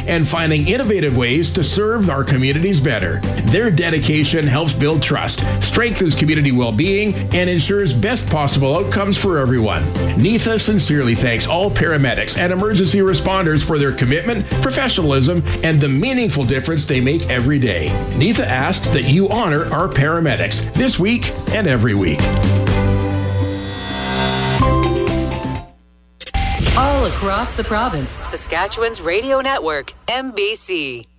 and finding innovative ways to serve our communities better. Their dedication helps build trust, strengthens community well-being, and ensures best possible outcomes for everyone. NIFA sincerely thanks all paramedics and emergency responders for their commitment, professionalism, and the meaningful difference they make every day. NIFA asks that you honor our paramedics this week and every week. All across the province, Saskatchewan's radio network, MBC.